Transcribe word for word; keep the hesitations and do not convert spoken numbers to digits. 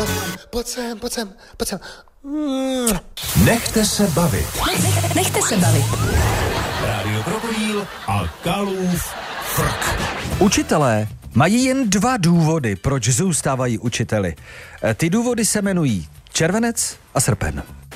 Pojď sem, pojď sem, pojď sem. Nechte se bavit. Nechte, nechte se bavit. Rádio Krokodýl a Kalův frk. Učitelé mají jen dva důvody, proč zůstávají učiteli. Ty důvody se jmenují červenec a srpen.